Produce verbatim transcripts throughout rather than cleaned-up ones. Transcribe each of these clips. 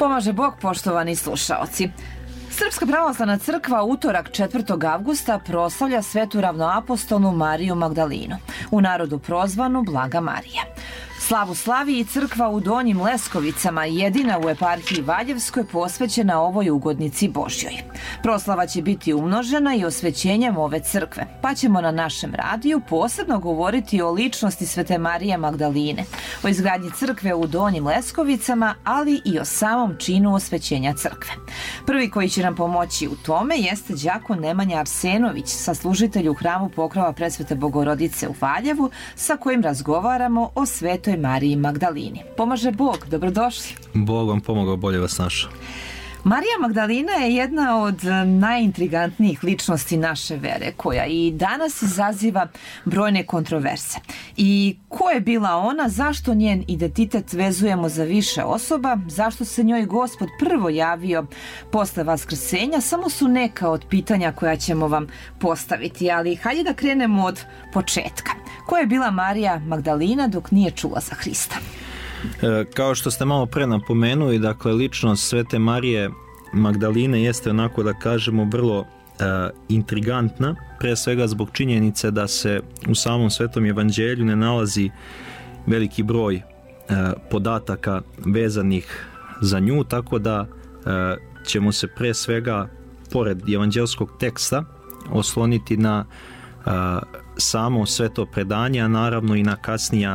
Pomaže Bog, poštovani slušaoci. Srpska pravoslavna crkva utorak četvrtog avgusta proslavlja svetu ravnoapostolnu Mariju Magdalinu, u narodu prozvanu Blaga Marija. Slavu slavi i crkva u Donjim Leskovicama, jedina u eparhiji Valjevskoj posvećena ovoj ugodnici Božjoj. Proslava će biti umnožena i osvećenjem ove crkve, pa ćemo na našem radiju posebno govoriti o ličnosti svete Marije Magdaline, o izgradnji crkve u Donjim Leskovicama, ali i o samom činu osvećenja crkve. Prvi koji će nam pomoći u tome jeste đakon Nemanja Arsenović, saslužitelj u hramu Pokrova Presvete Bogorodice u Valjevu, sa kojim razgovaramo o svetoj Mariji Magdalini. Pomaže Bog, dobrodošli. Bog vam pomogao, bolje vas našao. Marija Magdalina je jedna od najintrigantnijih ličnosti naše vere, koja i danas izaziva brojne kontroverse. I ko je bila ona, zašto njen identitet vezujemo za više osoba, zašto se njoj Gospod prvo javio posle vaskrsenja, samo su neka od pitanja koja ćemo vam postaviti, ali hajde da krenemo od početka. Ko je bila Marija Magdalina dok nije čula za Hrista? E, kao što ste malo pre napomenuli, dakle, ličnost svete Marije Magdaline jeste, onako da kažemo, vrlo e, intrigantna, pre svega zbog činjenice da se u samom Svetom evanđelju ne nalazi veliki broj e, podataka vezanih za nju, tako da e, ćemo se pre svega, pored evanđelskog teksta, osloniti na e, samo sveto predanje, a naravno i na kasnija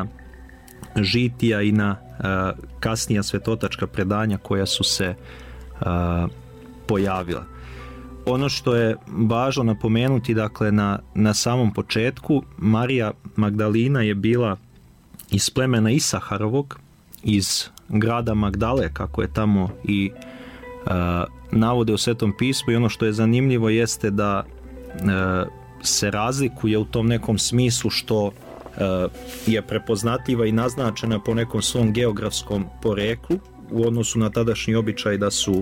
žitija i na uh, kasnija svetotačka predanja koja su se uh, pojavila. Ono što je važno napomenuti, dakle, na, na samom početku, Marija Magdalina je bila iz plemena Isaharovog, iz grada Magdale, kako je tamo i uh, navode u Svetom pismu, i ono što je zanimljivo jeste da uh, se razlikuje u tom nekom smislu što je prepoznatljiva i naznačena po nekom svom geografskom poreklu u odnosu na tadašnji običaj da su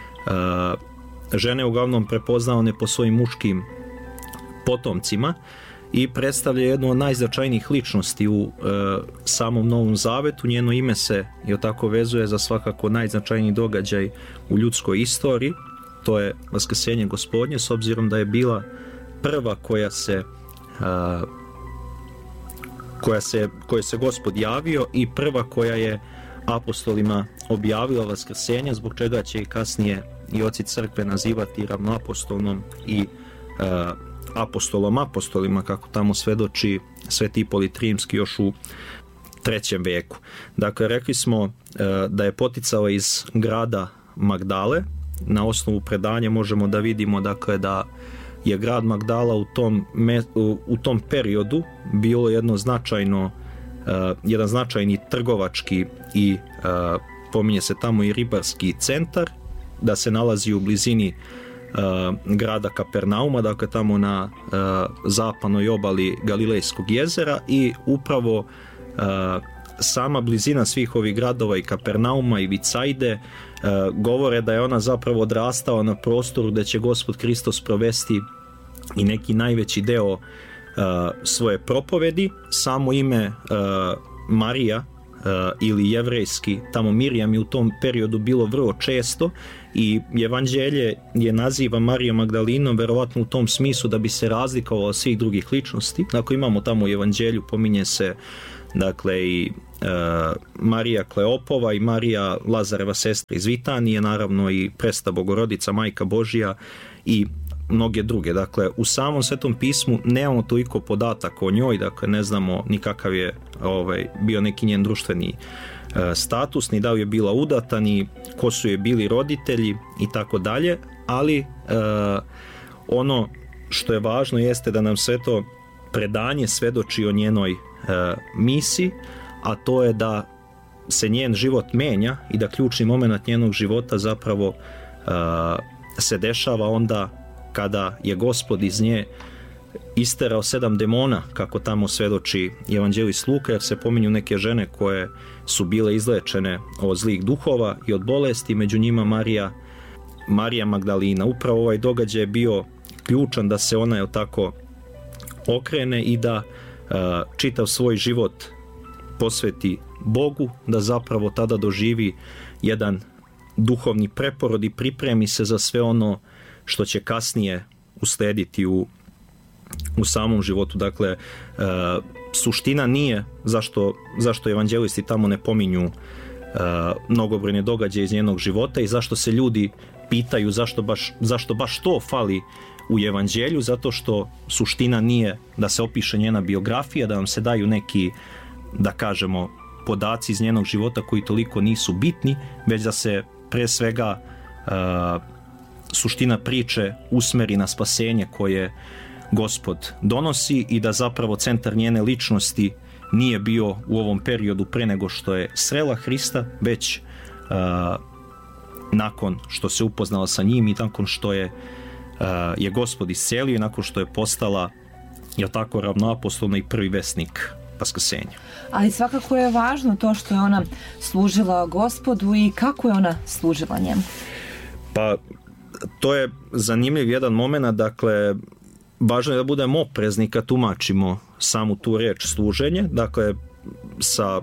žene uglavnom prepoznavane po svojim muškim potomcima i predstavlja jednu od najznačajnijih ličnosti u samom Novom Zavetu. Njeno ime se i tako vezuje za svakako najznačajniji događaj u ljudskoj istoriji, to je vaskrsenje Gospodnje, s obzirom da je bila prva koja se koja se, koje se Gospod javio i prva koja je apostolima objavila vaskrsenje, zbog čega će i kasnije i oci crkve nazivati ravnoapostolnom i e, apostolom apostolima, kako tamo svedoči Sveti Ipolit Rimski još u trećem veku. Dakle, rekli smo e, da je poticala iz grada Magdale. Na osnovu predanja možemo da vidimo, dakle, da je grad Magdala u tom, u tom periodu bilo jedno značajno, uh, jedan značajni trgovački i uh, pominje se tamo i ribarski centar, da se nalazi u blizini uh, grada Kapernauma, dakle tamo na uh, zapadnoj obali Galilejskog jezera, i upravo uh, sama blizina svih ovih gradova i Kapernauma i Vicajde uh, govore da je ona zapravo odrastala na prostoru gde će Gospod Hristos provesti i neki najveći deo uh, svoje propovedi. Samo ime uh, Marija uh, ili jevrejski tamo Mirjam je u tom periodu bilo vrlo često i evanđelje je naziva Marija Magdalinom verovatno u tom smislu da bi se razlikovalo od svih drugih ličnosti. Dakle, imamo tamo u evanđelju, pominje se, dakle, i uh, Marija Kleopova i Marija Lazareva sestra iz Vitanije, naravno i Presveta Bogorodica, Majka Božja i mnoge druge. Dakle, u samom Svetom pismu nemamo toliko podataka o njoj, dakle ne znamo ni kakav je ovaj, bio neki njen društveni uh, status, ni da li je bila udata, ni ko su je bili roditelji i tako dalje, ali uh, ono što je važno jeste da nam sveto predanje svedoči o njenoj uh, misiji, a to je da se njen život menja i da ključni moment njenog života zapravo uh, se dešava onda kada je Gospod iz nje isterao sedam demona, kako tamo svedoči evanđelist Luka, jer se pominju neke žene koje su bile izlečene od zlih duhova i od bolesti, među njima Marija, Marija Magdalina. Upravo ovaj događaj je bio ključan da se ona, je tako, okrene i da uh, čitav svoj život posveti Bogu, da zapravo tada doživi jedan duhovni preporod i pripremi se za sve ono što će kasnije uslediti u, u samom životu. Dakle, e, suština nije zašto, zašto evanđelisti tamo ne pominju e, mnogobrojne događaje iz njenog života i zašto se ljudi pitaju zašto baš, zašto baš to fali u evanđelju, zato što suština nije da se opiše njena biografija, da vam se daju neki, da kažemo, podaci iz njenog života koji toliko nisu bitni, već da se pre svega uh, suština priče usmeri na spasenje koje Gospod donosi i da zapravo centar njene ličnosti nije bio u ovom periodu pre nego što je srela Hrista, već uh, nakon što se upoznala sa njim i nakon što je, uh, je Gospod iscelio i nakon što je postala, je tako, ravnoapostolna i prvi vesnik vaskrsenja. Ali svakako je važno to što je ona služila Gospodu i kako je ona služila njemu. Pa to je zanimljiv jedan moment, dakle važno je da budemo oprezni kad tumačimo samu tu reč služenje, dakle sa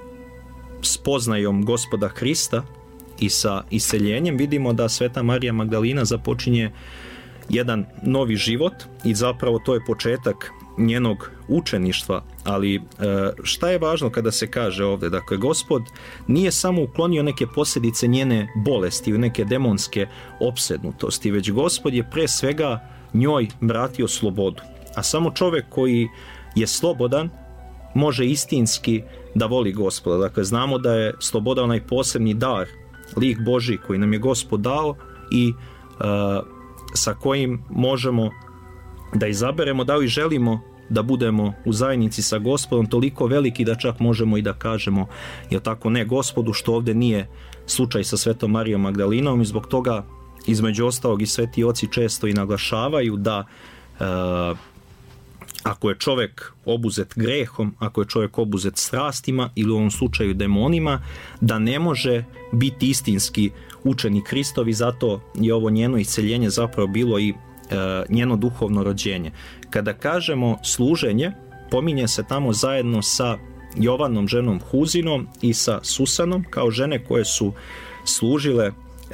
spoznajom Gospoda Hrista i sa iseljenjem vidimo da Sveta Marija Magdalina započinje jedan novi život i zapravo to je početak njenog učeništva, ali šta je važno kada se kaže ovdje? Dakle, Gospod nije samo uklonio neke posljedice njene bolesti ili neke demonske opsednutosti, već Gospod je pre svega njoj vratio slobodu. A samo čovjek koji je slobodan može istinski da voli Gospoda. Dakle, znamo da je sloboda onaj posebni dar, lik Božji koji nam je Gospod dao i uh, sa kojim možemo da izaberemo da li želimo da budemo u zajednici sa Gospodom toliko veliki da čak možemo i da kažemo, je tako, ne Gospodu, što ovdje nije slučaj sa Svetom Marijom Magdalinom i zbog toga između ostalog i sveti oci često i naglašavaju da e, ako je čovjek obuzet grehom, ako je čovjek obuzet strastima ili u ovom slučaju demonima, da ne može biti istinski učenik Hristovi, zato je ovo njeno isceljenje zapravo bilo i njeno duhovno rođenje. Kada kažemo služenje, pominje se tamo zajedno sa Jovanom, ženom Huzinom i sa Susanom kao žene koje su služile e,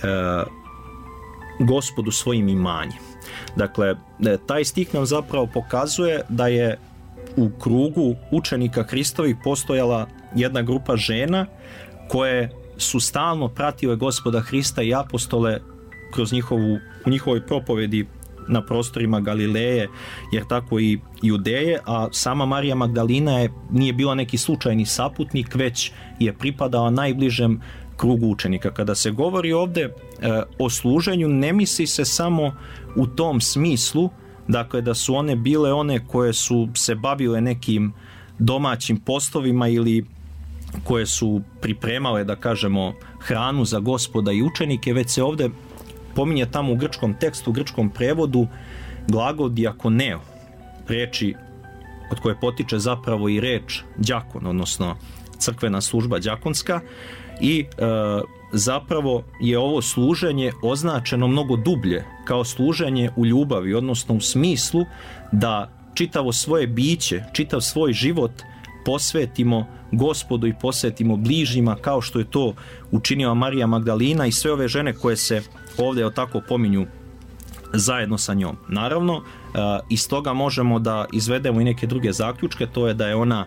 Gospodu svojim imanjem. Dakle, taj stih nam zapravo pokazuje da je u krugu učenika Hristovih postojala jedna grupa žena koje su stalno pratile Gospoda Hrista i apostole kroz njihovu, u njihovoj propovedi na prostorima Galileje, jer tako i Judeje, a sama Marija Magdalina je, nije bila neki slučajni saputnik, već je pripadala najbližem krugu učenika. Kada se govori ovdje e, o služenju, ne misli se samo u tom smislu, dakle da su one bile one koje su se bavile nekim domaćim poslovima ili koje su pripremale, da kažemo, hranu za Gospoda i učenike, već se ovdje pominje tamo u grčkom tekstu, u grčkom prevodu glagol diakoneo, reči od koje potiče zapravo i reč đakon, odnosno crkvena služba đakonska i e, zapravo je ovo služenje označeno mnogo dublje kao služenje u ljubavi, odnosno u smislu da čitavo svoje biće, čitav svoj život posvetimo Gospodu i posvetimo bližnjima kao što je to učinila Marija Magdalina i sve ove žene koje se ovdje tako pominju zajedno sa njom. Naravno, iz toga možemo da izvedemo i neke druge zaključke, to je da je ona,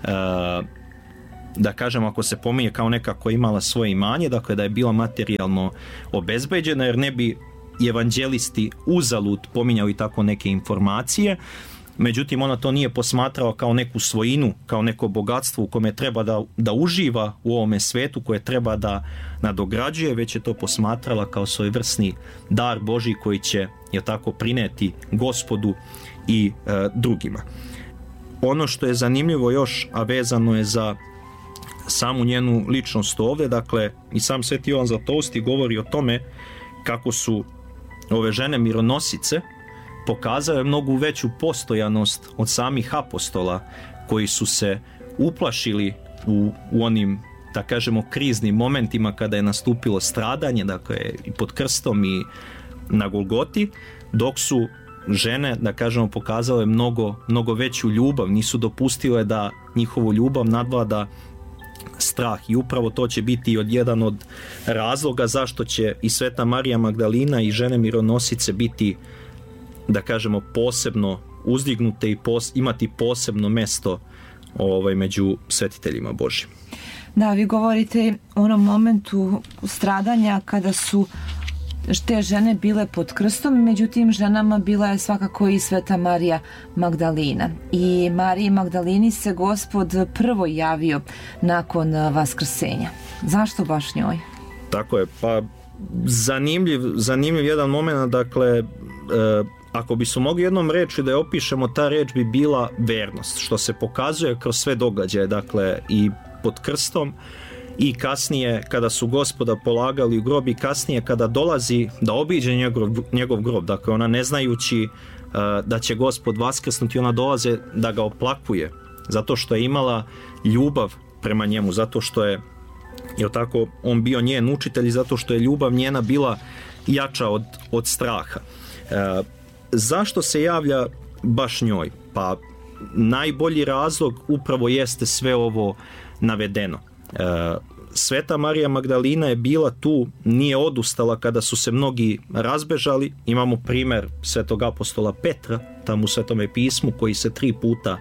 da kažemo, ako se pominje kao neka koja imala svoje imanje, dakle da je bila materijalno obezbeđena, jer ne bi evanđelisti uzalud pominjali tako neke informacije. Međutim, ona to nije posmatrala kao neku svojinu, kao neko bogatstvo u kome treba da, da uživa u ovome svetu, koje treba da nadograđuje, već je to posmatrala kao svojevrsni dar Božji koji će, je tako, prineti Gospodu i e, drugima. Ono što je zanimljivo još, a vezano je za samu njenu ličnost ovdje, dakle i sam Sveti Jovan Zlatousti govori o tome kako su ove žene mironosice pokazale mnogo veću postojanost od samih apostola koji su se uplašili u, u onim, da kažemo, kriznim momentima kada je nastupilo stradanje, dakle i pod krstom i na Golgoti, dok su žene, da kažemo, pokazale mnogo, mnogo veću ljubav, nisu dopustile da njihovu ljubav nadvlada strah, i upravo to će biti od jedan od razloga zašto će i Sveta Marija Magdalina i žene mironosice biti, da kažemo, posebno uzdignute i pos, imati posebno mesto ovaj, među svetiteljima Božjim. Da, vi govorite o onom momentu stradanja kada su te žene bile pod krstom, međutim ženama bila je svakako i Sveta Marija Magdalina. I Mariji Magdalini se Gospod prvo javio nakon vaskrsenja. Zašto baš njoj? Tako je, pa zanimljiv, zanimljiv jedan moment, dakle, e, ako bi su mogli jednom reći da je opišemo, ta reč bi bila vernost, što se pokazuje kroz sve događaje, dakle, i pod krstom, i kasnije kada su Gospoda polagali u grob, i kasnije kada dolazi da obiđe njegov, njegov grob, dakle ona ne znajući uh, da će Gospod vaskrsnuti, ona dolaze da ga oplakuje, zato što je imala ljubav prema njemu, zato što je, je tako, on bio njen učitelj, i zato što je ljubav njena bila jača od, od straha. Uh, zašto se javlja baš njoj? Pa najbolji razlog upravo jeste sve ovo navedeno. Sveta Marija Magdalina je bila tu, nije odustala kada su se mnogi razbežali. Imamo primjer svetog apostola Petra tamo u Svetome pismu, koji se tri puta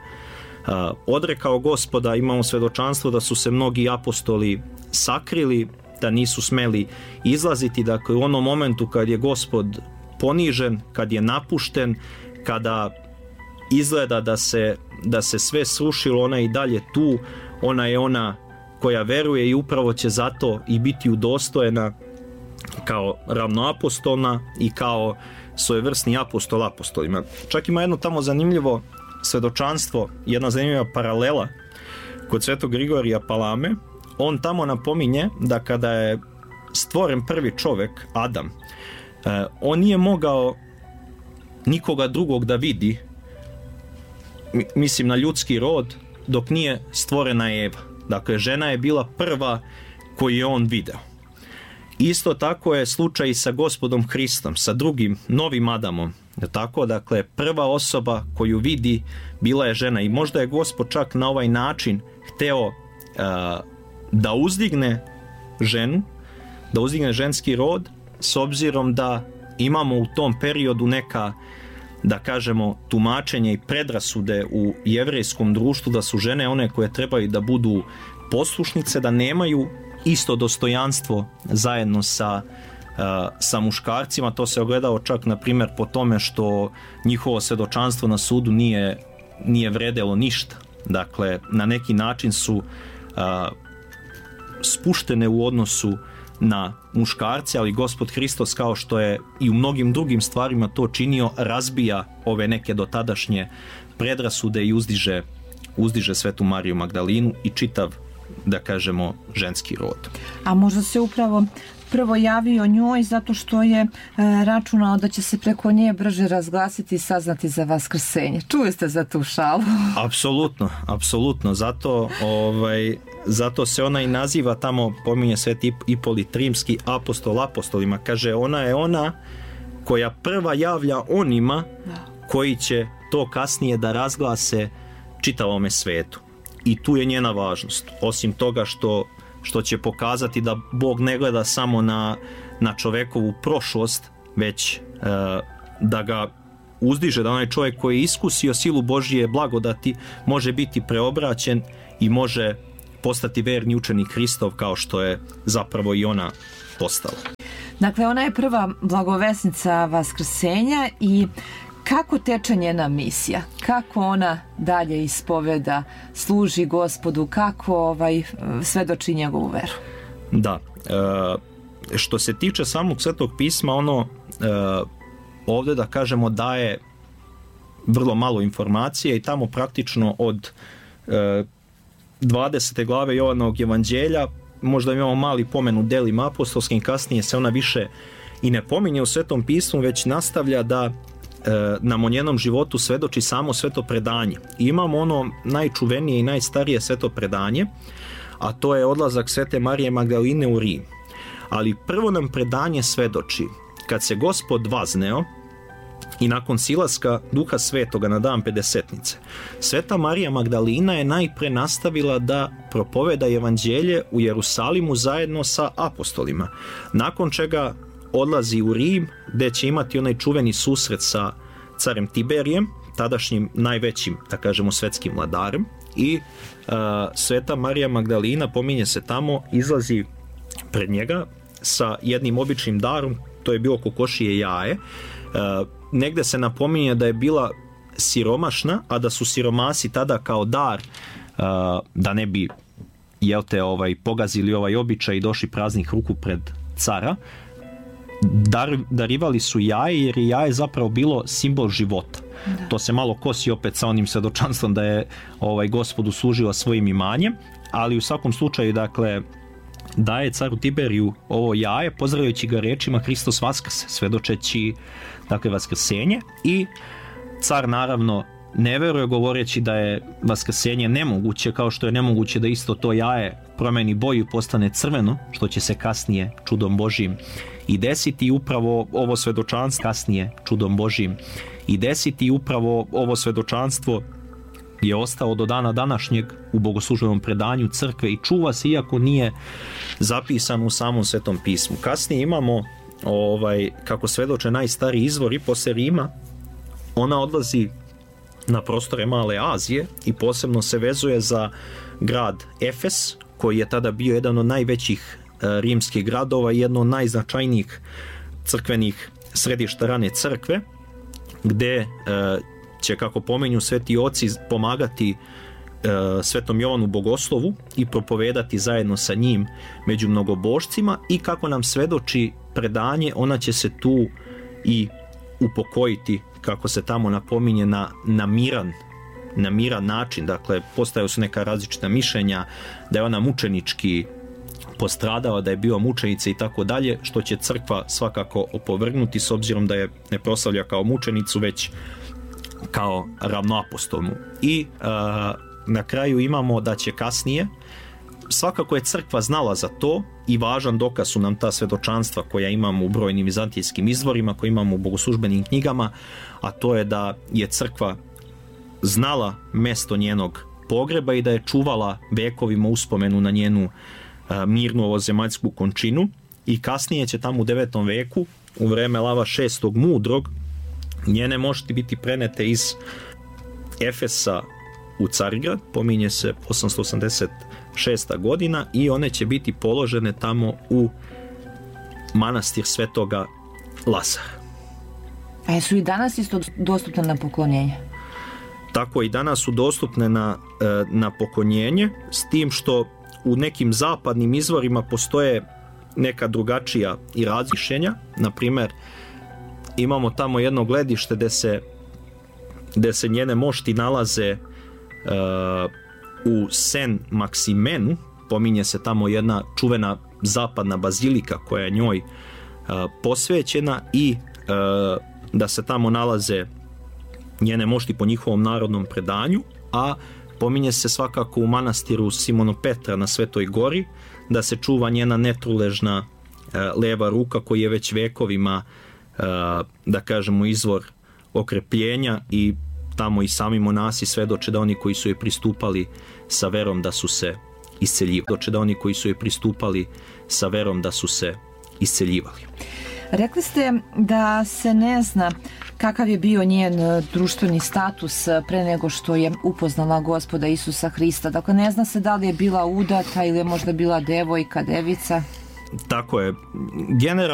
odrekao Gospoda. Imamo svedočanstvo da su se mnogi apostoli sakrili, da nisu smeli izlaziti. Dakle, u onom momentu kad je Gospod ponižen, kad je napušten, kada izgleda da se, da se sve srušilo, ona je i dalje tu, ona je ona koja veruje, i upravo će zato i biti udostojena kao ravnoapostolna i kao svojevrsni apostol apostolima. Čak ima jedno tamo zanimljivo svedočanstvo, jedna zanimljiva paralela kod svetog Grigorija Palame. On tamo napominje da kada je stvoren prvi čovjek, Adam, on nije mogao nikoga drugog da vidi, mislim na ljudski rod, dok nije stvorena Eva. Dakle, žena je bila prva koju je on video. Isto tako je slučaj i sa Gospodom Hristom, sa drugim, novim Adamom. Tako, dakle, prva osoba koju vidi bila je žena, i možda je Gospod čak na ovaj način hteo uh, da uzdigne ženu, da uzdigne ženski rod, s obzirom da imamo u tom periodu neka, da kažemo, tumačenje i predrasude u jevrejskom društvu, da su žene one koje trebaju da budu poslušnice, da nemaju isto dostojanstvo zajedno sa, uh, sa muškarcima. To se ogledao čak, na primjer, po tome što njihovo svedočanstvo na sudu nije, nije vredelo ništa. Dakle, na neki način su uh, spuštene u odnosu na muškarce, ali Gospod Hristos, kao što je i u mnogim drugim stvarima to činio, razbija ove neke dotadašnje predrasude i uzdiže, uzdiže Svetu Mariju Magdalinu i čitav, da kažemo, ženski rod. A možda se upravo prvo javio njoj zato što je e, računao da će se preko nje brže razglasiti i saznati za vaskrsenje. Čuli ste za tu šalu? Apsolutno, apsolutno. Zato, ovaj, zato se ona i naziva, tamo pominje Sveti Ipolit Rimski, apostol apostolima. Kaže, ona je ona koja prva javlja onima koji će to kasnije da razglase čitavome svetu. I tu je njena važnost. Osim toga što što će pokazati da Bog ne gleda samo na, na čovekovu prošlost, već e, da ga uzdiže, da onaj čovjek koji je iskusio silu Božje blagodati može biti preobraćen i može postati verni učenik Hristov, kao što je zapravo i ona postala. Dakle, ona je prva blagovesnica vaskrsenja. I kako teče njena misija? Kako ona dalje ispoveda, služi Gospodu? Kako ovaj, svedoči njegovu veru? Da. E, što se tiče samog Svetog pisma, ono e, ovdje, da kažemo, daje vrlo malo informacije, i tamo praktično od e, dvadesete glave Jovanovog evanđelja možda imamo mali pomen u delima apostolskim, kasnije se ona više i ne pominje u Svetom pismu, već nastavlja da nam o njenom životu svedoči samo sveto predanje. I imamo ono najčuvenije i najstarije sveto predanje, a to je odlazak Svete Marije Magdaline u Rim. Ali prvo nam predanje svedoči kad se Gospod vazneo i nakon silaska Duha Svetoga na dan Pedesetnice. Sveta Marija Magdalina je najpre nastavila da propoveda evanđelje u Jerusalimu zajedno sa apostolima. Nakon čega odlazi u Rim, gdje će imati onaj čuveni susret sa carem Tiberijem, tadašnjim najvećim, da kažemo, svetskim vladarem, i uh, sveta Marija Magdalina, pominje se tamo, izlazi pred njega sa jednim običnim darom, to je bilo kokošije jaje. Uh, negde se napominje da je bila siromašna, a da su siromasi tada kao dar, uh, da ne bi jel te, ovaj, pogazili ovaj običaj i došli praznih ruku pred cara, Dar, darivali su jaje, jer je jaje zapravo bilo simbol života. Da. To se malo kosi opet sa onim svedočanstvom da je ovaj Gospodu služila svojim imanjem, ali u svakom slučaju, dakle, daje caru Tiberiju ovo jaje, pozdravljajući ga rečima Hristos vaskrse, svedočeći, dakle, vaskrsenje, i car naravno ne veruje, govoreći da je vaskrsenje nemoguće, kao što je nemoguće da isto to jaje promeni boju i postane crveno, što će se kasnije čudom Božjim i desiti. Upravo ovo svedočanstvo kasnije čudom Božjim i desiti upravo ovo svedočanstvo je ostalo do dana današnjeg u bogoslužbenom predanju crkve i čuva se, iako nije zapisano u samom Svetom pismu. Kasnije imamo, ovaj, kako svedoče najstariji izvori, posle Rima ona odlazi na prostore Male Azije i posebno se vezuje za grad Efes, koji je tada bio jedan od najvećih e, rimskih gradova i jedno od najznačajnijih crkvenih središta rane crkve, gde e, će, kako pomenju sveti oci, pomagati e, svetom Jovanu Bogoslovu i propovedati zajedno sa njim među mnogobošcima, i kako nam svedoči predanje, ona će se tu i upokojiti, kako se tamo napominje, na, na miran na miran način. Dakle, postojaju su neka različita mišljenja da je ona mučenički postradala, da je bio mučenica i tako dalje, što će crkva svakako opovrgnuti, s obzirom da je ne proslavlja kao mučenicu, već kao ravnoapostolnu. I a, na kraju imamo da će kasnije, svakako je crkva znala za to, i važan dokaz su nam ta svedočanstva koja imamo u brojnim vizantijskim izvorima, koje imamo u bogoslužbenim knjigama, a to je da je crkva znala mesto njenog pogreba i da je čuvala vekovima uspomenu na njenu a, mirnu ovozemaljsku končinu. I kasnije će tamo u devetom veku, u vreme Lava šestog Mudrog, njene mošti biti prenete iz Efesa u Carigrad, pominje se osamsto osamdeset šesta godina, i one će biti položene tamo u manastir Svetoga Lazara. A jesu i danas isto dostupne na poklonjenje? Tako, i danas su dostupne na, na poklonjenje, s tim što u nekim zapadnim izvorima postoje neka drugačija i razmišljenja. Na primjer, imamo tamo jedno gledište gde se, gde se njene mošti nalaze uh, u Sen Maksimenu, pominje se tamo jedna čuvena zapadna bazilika koja je njoj uh, posvećena, i uh, da se tamo nalaze njene mošti po njihovom narodnom predanju, a pominje se svakako u manastiru Simonopetra na Svetoj gori, da se čuva njena netruležna uh, leva ruka, koji je već vekovima, uh, da kažemo, izvor okrepljenja, i tamo i sami monasi svedoče da oni koji su joj pristupali sa verom da su se isceljivali. Svedoče da oni koji su joj pristupali sa verom da su se isceljivali. Rekli ste da se ne zna kakav je bio njen društveni status pre nego što je upoznala Gospoda Isusa Hrista. Dakle, ne zna se da li je bila udata ili je možda bila devojka, devica. Tako je. Generalno